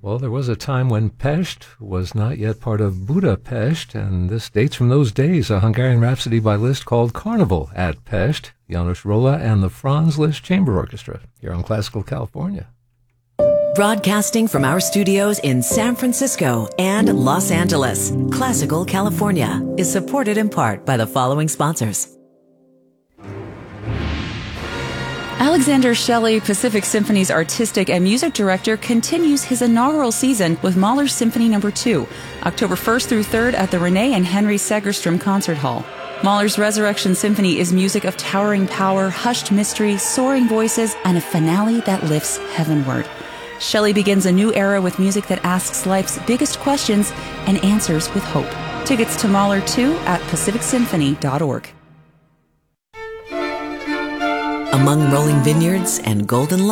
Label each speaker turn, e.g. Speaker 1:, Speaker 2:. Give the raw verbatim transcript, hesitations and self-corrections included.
Speaker 1: Well, there was a time when Pest was not yet part of Budapest, and this dates from those days, a Hungarian Rhapsody by Liszt called Carnival at Pest, János Róla and the Franz Liszt Chamber Orchestra, here on Classical California.
Speaker 2: Broadcasting from our studios in San Francisco and Los Angeles, Classical California is supported in part by the following sponsors.
Speaker 3: Alexander Shelley, Pacific Symphony's artistic and music director, continues his inaugural season with Mahler's Symphony Number two, October first through third at the Renee and Henry Segerstrom Concert Hall. Mahler's Resurrection Symphony is music of towering power, hushed mystery, soaring voices, and a finale that lifts heavenward. Shelley begins a new era with music that asks life's biggest questions and answers with hope. Tickets to Mahler two at pacific symphony dot org.
Speaker 2: Among rolling vineyards and golden